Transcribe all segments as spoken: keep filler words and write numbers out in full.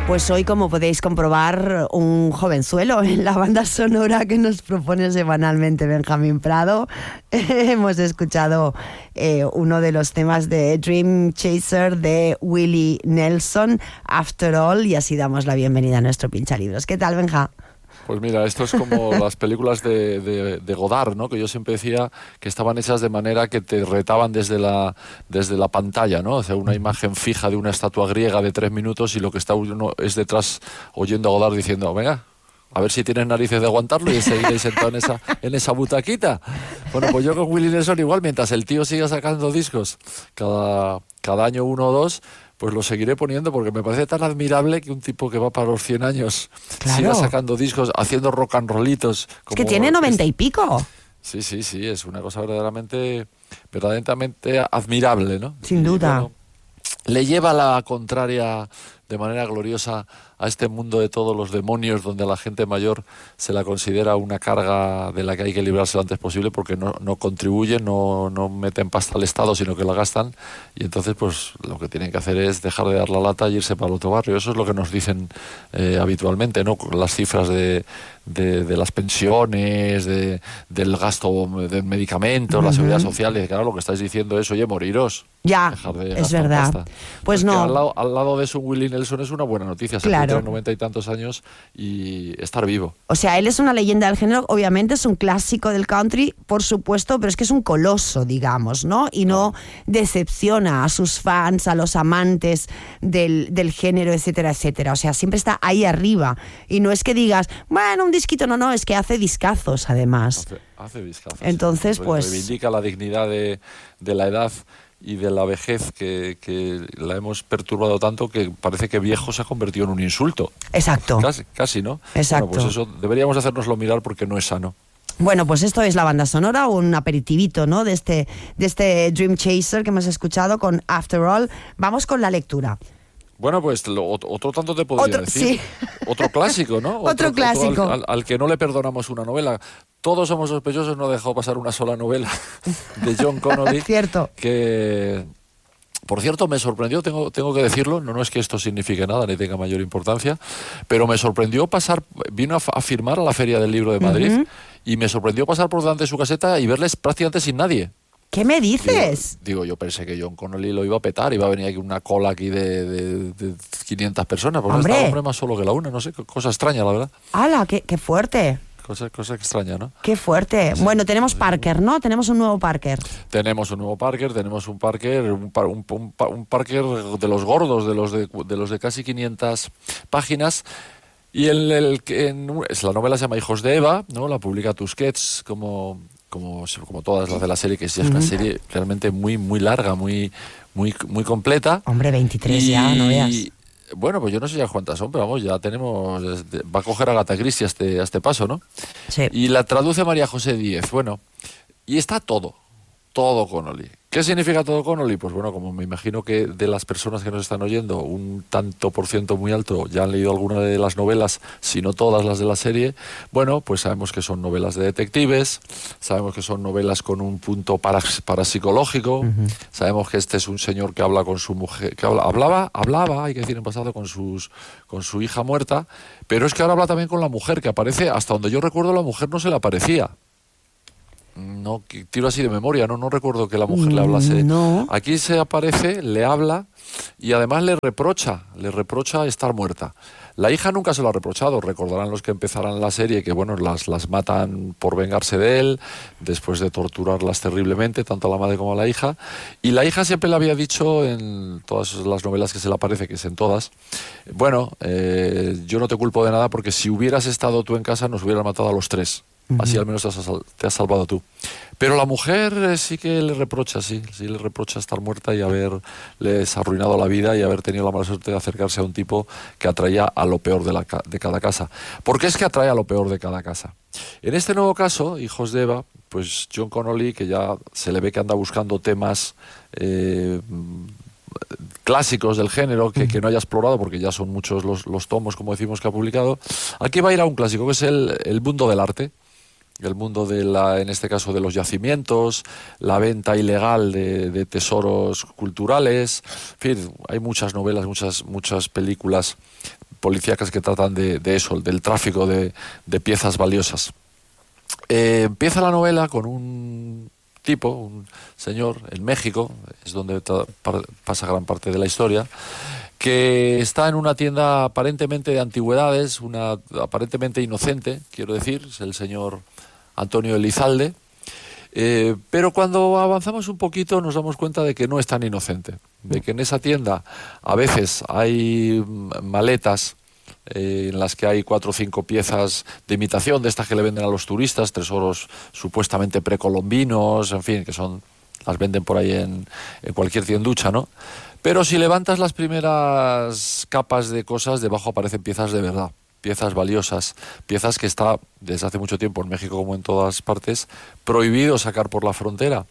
Pues hoy, como podéis comprobar, un jovenzuelo en la banda sonora que nos propone semanalmente Benjamín Prado. Hemos escuchado eh, uno de los temas de Dream Chaser de Willie Nelson, After All, y así damos la bienvenida a nuestro Pinchalibros. ¿Qué tal, Benja? Pues mira, esto es como las películas de, de, de Godard, ¿no? Que yo siempre decía que estaban hechas de manera que te retaban desde la, desde la pantalla, ¿no? O sea, una imagen fija de una estatua griega de tres minutos y lo que está uno es detrás oyendo a Godard diciendo, venga, a ver si tienes narices de aguantarlo y seguiréis sentado en esa, en esa butaquita. Bueno, pues yo con Willie Nelson igual, mientras el tío siga sacando discos cada, cada año uno o dos, pues lo seguiré poniendo porque me parece tan admirable que un tipo que va para los cien años claro. siga sacando discos, haciendo rock and rollitos. Es que tiene noventa y pico. Sí, sí, sí, es una cosa verdaderamente, verdaderamente admirable, ¿no? Sin duda. Y, bueno, le lleva la contraria de manera gloriosa a este mundo de todos los demonios donde la gente mayor se la considera una carga de la que hay que librarse lo antes posible porque no, no contribuye, no, no meten pasta al Estado, sino que la gastan, y entonces pues lo que tienen que hacer es dejar de dar la lata y irse para el otro barrio. Eso es lo que nos dicen eh, habitualmente, ¿no? Las cifras de, de, de las pensiones, de, del gasto de medicamentos, uh-huh. la seguridad social, y claro, lo que estáis diciendo es, oye, moriros. Ya, de es verdad. Pasta. Pues es no. Al lado, al lado de eso, Willie Nelson es una buena noticia. Se claro. puede tener noventa y tantos años y estar vivo. O sea, él es una leyenda del género, obviamente es un clásico del country, por supuesto, pero es que es un coloso, digamos, ¿no? Y no decepciona a sus fans, a los amantes del, del género, etcétera, etcétera. O sea, siempre está ahí arriba. Y no es que digas, bueno, un disquito, no, no, es que hace discazos, además. Hace, hace discazos. Entonces, sí. pues... Reivindica la dignidad de, de la edad y de la vejez que, que la hemos perturbado tanto que parece que viejo se ha convertido en un insulto. Exacto. Casi, casi ¿no? Exacto. Bueno, pues eso deberíamos hacérnoslo mirar porque no es sano. Bueno, pues esto es la banda sonora, un aperitivito, ¿no? De este, de este Dream Chaser que hemos escuchado con After All. Vamos con la lectura. Bueno, pues lo, otro tanto te podría otro, decir. Sí. Otro clásico, ¿no? otro, otro clásico. Otro al, al, al que no le perdonamos una novela. Todos somos sospechosos, no dejó pasar una sola novela de John Connolly. Cierto. Que... Por cierto, me sorprendió, tengo, tengo que decirlo, no, no es que esto signifique nada ni tenga mayor importancia, pero me sorprendió pasar, vino a, a firmar a la Feria del Libro de Madrid uh-huh. y me sorprendió pasar por delante de su caseta y verles prácticamente sin nadie. ¿Qué me dices? Digo, digo, yo pensé que John Connolly lo iba a petar, iba a venir aquí una cola aquí de, de, de quinientas personas, porque ¡Hombre! Estaba hombre más solo que la una, no sé, cosa extraña, la verdad. ¡Hala, qué, qué fuerte! Cosa, cosa extraña, ¿no? Qué fuerte. Sí. Bueno, tenemos Parker, ¿no? Tenemos un nuevo Parker. Tenemos un nuevo Parker, tenemos un Parker, un, un, un, un Parker de los gordos, de los de, de los de casi quinientas páginas. Y el, el, en, la novela se llama Hijos de Eva, ¿no? La publica Tusquets, como, como, como todas las de la serie, que es uh-huh. una serie realmente muy, muy larga, muy, muy, muy completa. Hombre, veintitrés y, ya, no veas. Bueno, pues yo no sé ya cuántas son, pero vamos, ya tenemos... Va a coger a Agatha Christie a este, a este paso, ¿no? Sí. Y la traduce María José Díez. Bueno, y está todo, todo Connolly. ¿Qué significa todo Connolly? Pues bueno, como me imagino que de las personas que nos están oyendo, un tanto por ciento muy alto ya han leído alguna de las novelas, si no todas las de la serie, bueno, pues sabemos que son novelas de detectives, sabemos que son novelas con un punto para, parapsicológico, uh-huh. sabemos que este es un señor que habla con su mujer, que habla, hablaba, hablaba, hay que decir en pasado, con sus con su hija muerta, pero es que ahora habla también con la mujer, que aparece, hasta donde yo recuerdo, la mujer no se le aparecía. No, tiro así de memoria, no no recuerdo que la mujer le hablase. No. Aquí se aparece, le habla y además le reprocha, le reprocha estar muerta. La hija nunca se lo ha reprochado, recordarán los que empezarán la serie que bueno, las, las matan por vengarse de él, después de torturarlas terriblemente, tanto a la madre como a la hija, y la hija siempre le había dicho en todas las novelas que se le aparece, que es en todas, bueno, eh, yo no te culpo de nada porque si hubieras estado tú en casa nos hubieran matado a los tres. Uh-huh. Así al menos te has, te has salvado tú. Pero la mujer eh, sí que le reprocha, sí, sí le reprocha estar muerta y haberles arruinado la vida y haber tenido la mala suerte de acercarse a un tipo que atraía a lo peor de, la, de cada casa. ¿Por qué es que atrae a lo peor de cada casa? En este nuevo caso, Hijos de Eva, pues John Connolly, que ya se le ve que anda buscando temas eh, clásicos del género que, que no haya explorado, porque ya son muchos los, los tomos, como decimos, que ha publicado, aquí va a ir a un clásico, que es el, el mundo del arte. El mundo de la, en este caso de los yacimientos, la venta ilegal de, de tesoros culturales, en fin, hay muchas novelas, muchas, muchas películas policíacas que tratan de, de eso, del tráfico de, de piezas valiosas. Eh, empieza la novela con un tipo, un señor en México, es donde tra- pasa gran parte de la historia, que está en una tienda aparentemente de antigüedades, una aparentemente inocente, quiero decir, es el señor Antonio Elizalde, eh, pero cuando avanzamos un poquito nos damos cuenta de que no es tan inocente, de que en esa tienda a veces hay maletas eh, en las que hay cuatro o cinco piezas de imitación de estas que le venden a los turistas, tesoros supuestamente precolombinos, en fin, que son, las venden por ahí en, en cualquier tienducha, ¿no? Pero si levantas las primeras capas de cosas, debajo aparecen piezas de verdad, piezas valiosas, piezas que está desde hace mucho tiempo en México como en todas partes prohibido sacar por la frontera.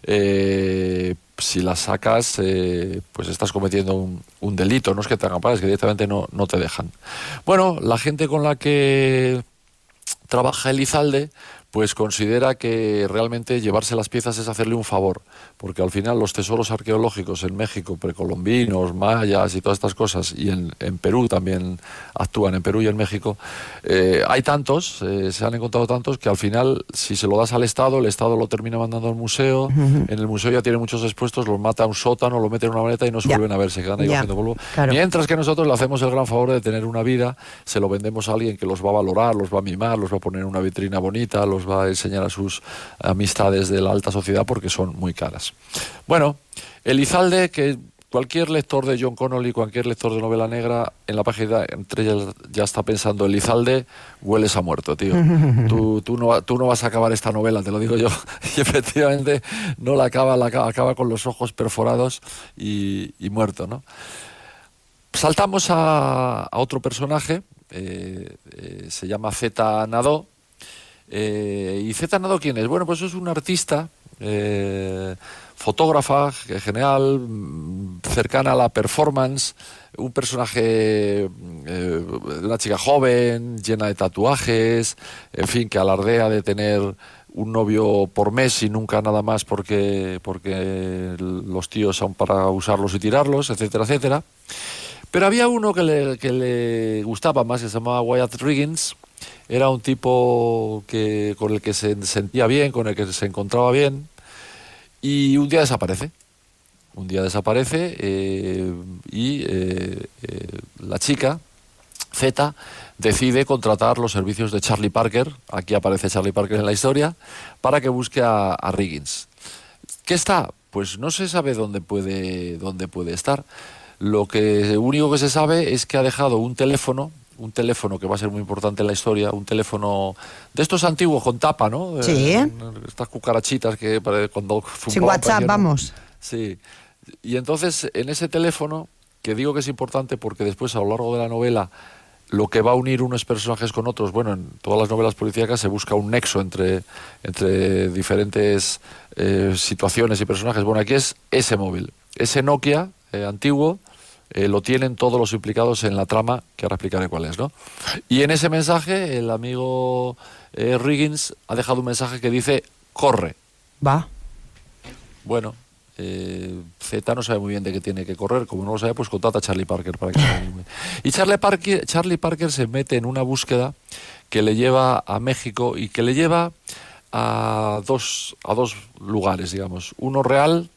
Eh, si las sacas, eh, pues estás cometiendo un, un delito, no es que te hagan pagar, es que directamente no, no te dejan. Bueno, la gente con la que trabaja Elizalde pues considera que realmente llevarse las piezas es hacerle un favor, porque al final los tesoros arqueológicos en México, precolombinos, mayas y todas estas cosas, y en, en Perú también actúan, en Perú y en México, eh, hay tantos, eh, se han encontrado tantos, que al final, si se lo das al Estado, el Estado lo termina mandando al museo, uh-huh. En el museo ya tiene muchos expuestos, los mata a un sótano, lo mete en una maleta y no se yeah. vuelven a ver, se quedan ahí yeah. cogiendo polvo. Claro. Mientras que nosotros le hacemos el gran favor de tener una vida, se lo vendemos a alguien que los va a valorar, los va a mimar, los va a poner en una vitrina bonita, los va a enseñar a sus amistades de la alta sociedad porque son muy caras. Bueno, Elizalde, que cualquier lector de John Connolly, cualquier lector de novela negra, en la página entre ellas ya está pensando, Elizalde, hueles a muerto, tío. Tú, tú, no, tú no vas a acabar esta novela, te lo digo yo. Y efectivamente no la acaba, la acaba, acaba con los ojos perforados y, y muerto, ¿no? Saltamos a, a otro personaje, eh, eh, se llama Zeta Nadó. Eh, ¿Y Zeta Nadó quién es? Bueno, pues es un artista, eh, fotógrafa genial, cercana a la performance, un personaje, eh, una chica joven, llena de tatuajes, en fin, que alardea de tener un novio por mes y nunca nada más porque, porque los tíos son para usarlos y tirarlos, etcétera, etcétera. Pero había uno que le, que le gustaba más, que se llamaba Wyatt Riggins. Era un tipo que, con el que se sentía bien, con el que se encontraba bien, y un día desaparece. Un día desaparece eh, y eh, eh, la chica, Zeta, decide contratar los servicios de Charlie Parker, aquí aparece Charlie Parker en la historia, para que busque a, a Riggins. ¿Qué está? Pues no se sabe dónde puede, dónde puede estar. Lo que único que se sabe es que ha dejado un teléfono, un teléfono que va a ser muy importante en la historia, un teléfono de estos antiguos con tapa, ¿no? Sí. Eh, estas cucarachitas que cuando sin WhatsApp, vamos. Sí. Y entonces en ese teléfono, que digo que es importante porque después a lo largo de la novela lo que va a unir unos personajes con otros, bueno, en todas las novelas policíacas se busca un nexo entre, entre diferentes eh, situaciones y personajes. Bueno, aquí es ese móvil, ese Nokia eh, antiguo. Eh, lo tienen todos los implicados en la trama, que ahora explicaré cuál es, ¿no? Y en ese mensaje, el amigo eh, Riggins ha dejado un mensaje que dice, corre. Va. Bueno, eh, Zeta no sabe muy bien de qué tiene que correr, como no lo sabe, pues contrata a Charlie Parker para que se anime. Y Charlie Parker, Charlie Parker se mete en una búsqueda que le lleva a México y que le lleva a dos, a dos lugares, digamos. Uno real,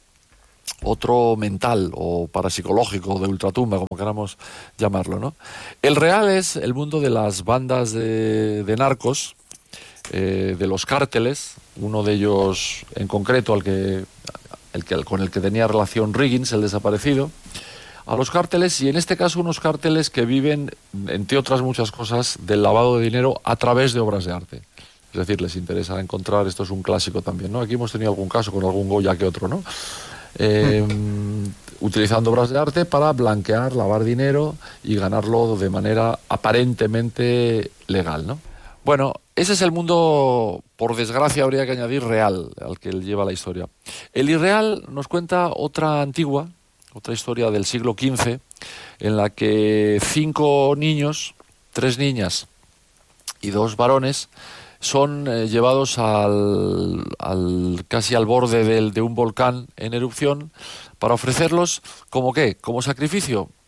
otro mental o parapsicológico, de ultratumba, como queramos llamarlo, ¿no? El real es el mundo de las bandas de, de narcos, eh, de los cárteles, uno de ellos en concreto, al que, el que, con el que tenía relación Riggins, el desaparecido, a los cárteles, y en este caso unos cárteles que viven, entre otras muchas cosas, del lavado de dinero a través de obras de arte. Es decir, les interesa encontrar, esto es un clásico también, ¿no? Aquí hemos tenido algún caso con algún Goya que otro, ¿no? Eh, utilizando obras de arte para blanquear, lavar dinero y ganarlo de manera aparentemente legal, ¿no? Bueno, ese es el mundo, por desgracia habría que añadir, real, al que él lleva la historia. El irreal nos cuenta otra antigua, otra historia del siglo quince, en la que cinco niños, tres niñas y dos varones, son eh, llevados al, al casi al borde del, de un volcán en erupción para ofrecerlos, ¿como qué? ¿Como sacrificio? No,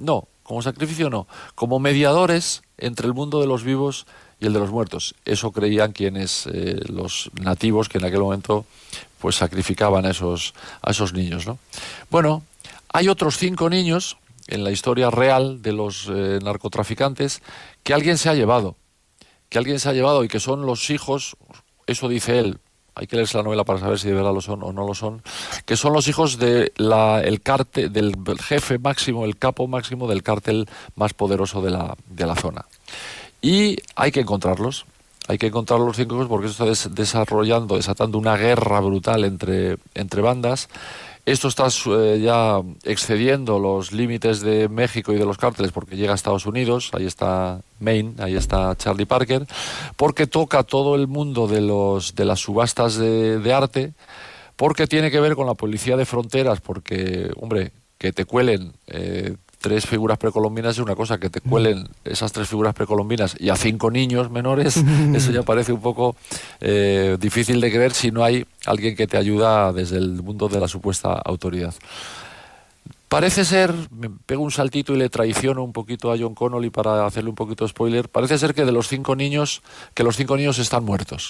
como sacrificio no, como mediadores entre el mundo de los vivos y el de los muertos. Eso creían quienes, eh, los nativos que en aquel momento pues sacrificaban a esos, a esos niños, ¿no? Bueno, hay otros cinco niños en la historia real de los eh, narcotraficantes que alguien se ha llevado, que alguien se ha llevado y que son los hijos, eso dice él, hay que leerse la novela para saber si de verdad lo son o no lo son, que son los hijos de la, el cártel, del jefe máximo, el capo máximo del cártel más poderoso de la, de la zona. Y hay que encontrarlos, hay que encontrar los cinco hijos porque esto está des- desarrollando, desatando una guerra brutal entre, entre bandas. Esto está eh, ya excediendo los límites de México y de los cárteles porque llega a Estados Unidos, ahí está Maine, ahí está Charlie Parker, porque toca todo el mundo de, los, de las subastas de, de arte, porque tiene que ver con la policía de fronteras, porque, hombre, que te cuelen eh, tres figuras precolombinas es una cosa, que te cuelen esas tres figuras precolombinas y a cinco niños menores, eso ya parece un poco eh, difícil de creer si no hay alguien que te ayuda desde el mundo de la supuesta autoridad. Parece ser, me pego un saltito y le traiciono un poquito a John Connolly para hacerle un poquito de spoiler, parece ser que de los cinco niños, que los cinco niños están muertos.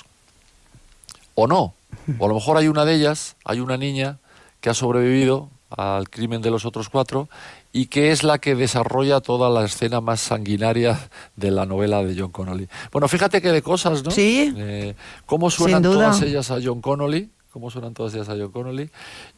O no, o a lo mejor hay una de ellas, hay una niña que ha sobrevivido al crimen de los otros cuatro y que es la que desarrolla toda la escena más sanguinaria de la novela de John Connolly. Bueno, fíjate que de cosas, ¿no? Sí. Eh, cómo suenan todas ellas a John Connolly, cómo suenan todas ellas a John Connolly.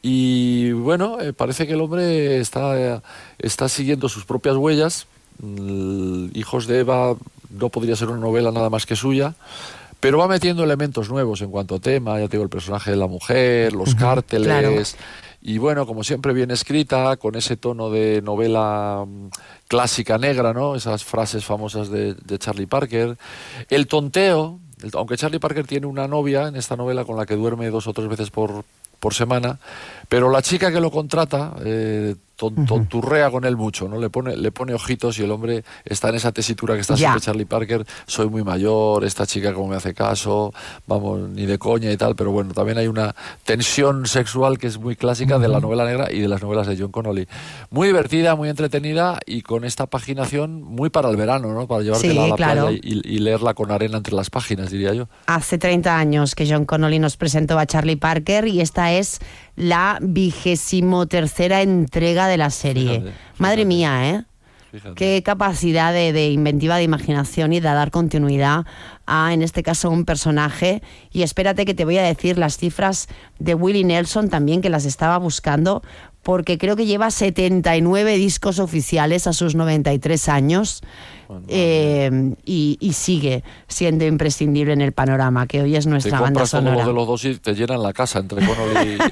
Y bueno, eh, parece que el hombre está, eh, está siguiendo sus propias huellas. Mm, Hijos de Eva no podría ser una novela nada más que suya, pero va metiendo elementos nuevos en cuanto a tema, ya te digo, el personaje de la mujer, los uh-huh, cárteles... Claro. Y bueno, como siempre bien escrita, con ese tono de novela um, clásica negra, ¿no? Esas frases famosas de, de Charlie Parker. El tonteo, el, aunque Charlie Parker tiene una novia en esta novela con la que duerme dos o tres veces por, por semana, pero la chica que lo contrata eh, ton, tonturrea con él mucho, ¿no? Le pone, le pone ojitos y el hombre está en esa tesitura que está ya. siempre Charlie Parker, soy muy mayor, esta chica como me hace caso, vamos, ni de coña y tal, pero bueno, también hay una tensión sexual que es muy clásica uh-huh. de la novela negra y de las novelas de John Connolly. Muy divertida, muy entretenida y con esta paginación muy para el verano, ¿no? Para llevártela sí, a la claro. playa y, y leerla con arena entre las páginas, diría yo. Hace treinta años que John Connolly nos presentó a Charlie Parker y esta es la vigésimo tercera entrega de la serie. Fíjate, fíjate. Madre mía, ¿eh? Fíjate. Qué capacidad de, de inventiva, de imaginación y de dar continuidad a, en este caso, un personaje. Y espérate que te voy a decir las cifras de Willie Nelson también, que las estaba buscando, porque creo que lleva setenta y nueve discos oficiales a sus noventa y tres años. Bueno, eh, y, y sigue siendo imprescindible en el panorama, que hoy es nuestra banda sonora. Te compras uno de los dos y te llenan la casa entre Connolly y...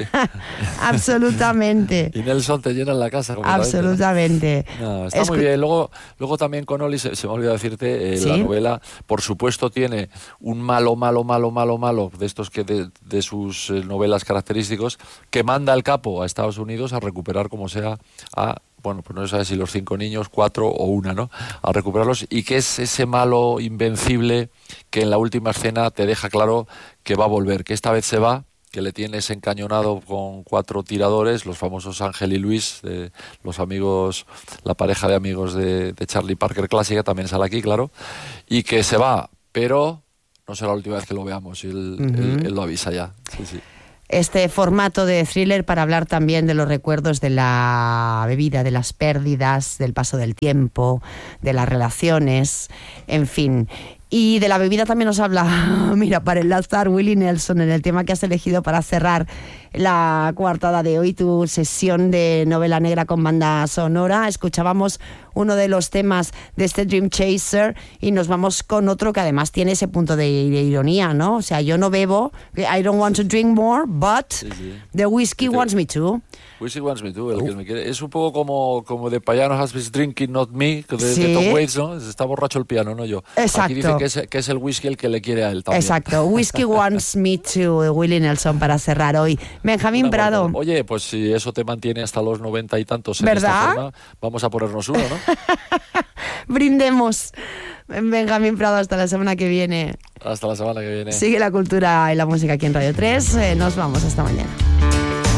Absolutamente. Y Nelson te llenan la casa. Absolutamente. No, está es muy que... bien. Luego, luego también Connolly, se, se me olvidó decirte, eh, ¿sí? La novela, por supuesto, tiene un malo, malo, malo, malo, malo, de estos que de, de sus eh, novelas característicos, que manda al capo a Estados Unidos a recuperar como sea a... bueno, pues no se sabe si los cinco niños, cuatro o una, ¿no? A recuperarlos, y que es ese malo invencible que en la última escena te deja claro que va a volver, que esta vez se va, que le tienes encañonado con cuatro tiradores, los famosos Ángel y Luis, de los amigos, la pareja de amigos de, de Charlie Parker clásica, también sale aquí, claro, y que se va, pero no será la última vez que lo veamos, y él, uh-huh. él, él lo avisa ya, sí, sí. Este formato de thriller para hablar también de los recuerdos de la bebida, de las pérdidas, del paso del tiempo, de las relaciones, en fin. Y de la bebida también nos habla, mira, para enlazar Willie Nelson en el tema que has elegido para cerrar la coartada de hoy, tu sesión de novela negra con banda sonora. Escuchábamos uno de los temas de este Dream Chaser y nos vamos con otro que además tiene ese punto de, de ironía, ¿no? O sea, yo no bebo, I don't want to drink more, but sí, sí. The whiskey wants me to. Whiskey wants me to, el que me quiere. Es un poco como, como de Payano has been drinking, not me, de, sí. de Tom Waits, ¿no? Está borracho el piano, no yo. Exacto. Aquí dice que es, que es el whisky el que le quiere a él también. Exacto, Whiskey Wants Me To, de Willie Nelson, para cerrar hoy. Benjamín Prado. Bueno, oye, pues si eso te mantiene hasta los noventa y tantos en ¿verdad? Esta forma, vamos a ponernos uno, ¿no? Brindemos. Benjamín Prado, hasta la semana que viene. Hasta la semana que viene. Sigue la cultura y la música aquí en Radio tres. Eh, nos vamos, hasta mañana.